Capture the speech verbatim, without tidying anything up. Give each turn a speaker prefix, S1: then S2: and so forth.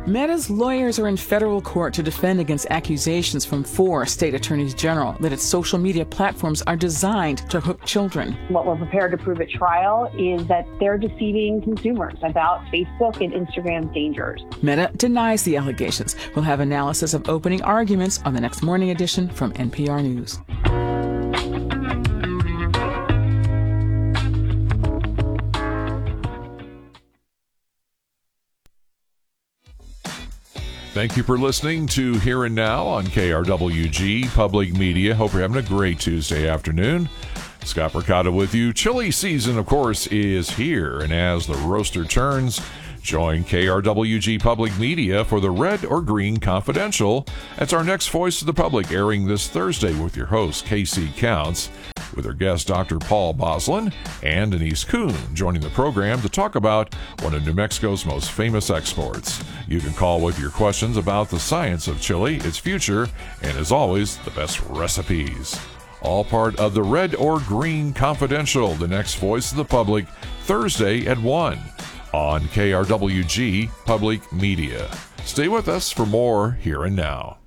S1: Meta's lawyers are in federal court to defend against accusations from four state attorneys general that its social media platforms are designed to hook children.
S2: What we're prepared to prove at trial is that they're deceiving consumers about Facebook and Instagram's dangers.
S1: Meta denies the allegations. We'll have analysis of opening arguments on the next morning edition from N P R News.
S3: Thank you for listening to Here and Now on K R W G Public Media. Hope you're having a great Tuesday afternoon. Scott Mercado with you. Chili season, of course, is here. And as the roaster turns, join K R W G Public Media for the Red or Green Confidential. That's our next Voice of the Public, airing this Thursday with your host, Casey Counts, with our guest, Doctor Paul Boslin, and Denise Kuhn, joining the program to talk about one of New Mexico's most famous exports. You can call with your questions about the science of chili, its future, and as always, the best recipes. All part of the Red or Green Confidential, the next Voice of the Public, Thursday at one on K R W G Public Media. Stay with us for more Here and Now.